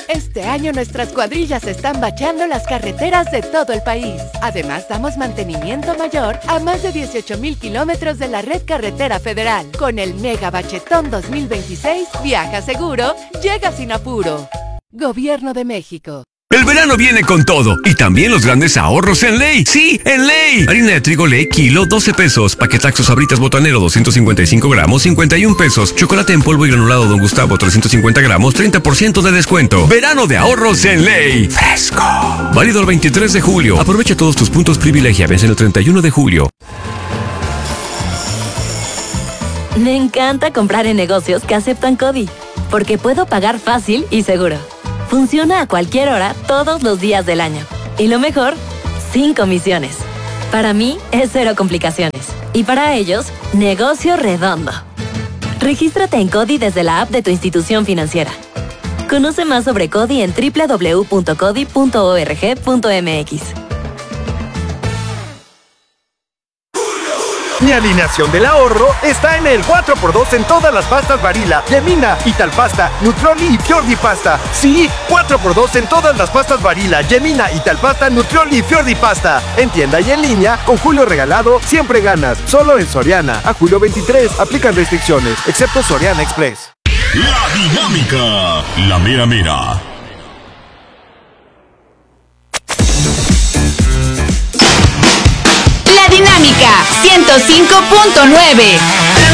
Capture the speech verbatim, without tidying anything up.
Este año nuestras cuadrillas están bacheando las carreteras de todo el país. Además, damos mantenimiento mayor a más de dieciocho mil kilómetros de la red carretera federal. Con el Mega Bachetón dos mil veintiséis, viaja seguro, llega sin apuro. Gobierno de México. El verano viene con todo y también los grandes ahorros en Ley. ¡Sí, en Ley! Harina de trigo Ley, kilo, doce pesos. Paquetaxo Sabritas Botanero, doscientos cincuenta y cinco gramos, cincuenta y un pesos. Chocolate en polvo y granulado Don Gustavo, trescientos cincuenta gramos, treinta por ciento de descuento. Verano de ahorros en Ley. ¡Fresco! Válido el veintitrés de julio. Aprovecha todos tus puntos privilegia. Vence el treinta y uno de julio. Me encanta comprar en negocios que aceptan CODI, porque puedo pagar fácil y seguro. Funciona a cualquier hora, todos los días del año. Y lo mejor, sin comisiones. Para mí, es cero complicaciones. Y para ellos, negocio redondo. Regístrate en CODI desde la app de tu institución financiera. Conoce más sobre CODI en doble u doble u doble u punto codi punto org punto m x. Mi alineación del ahorro está en el cuatro por dos en todas las pastas Barilla, Yemina, Italpasta, Nutrioli y Fiordi Pasta. Sí, cuatro por dos en todas las pastas Barilla, Yemina, Italpasta, Nutrioli y Fiordi Pasta. En tienda y en línea, con Julio Regalado, siempre ganas. Solo en Soriana. A julio veintitrés, aplican restricciones, excepto Soriana Express. La dinámica, la mera mera. La dinámica ciento cinco punto nueve.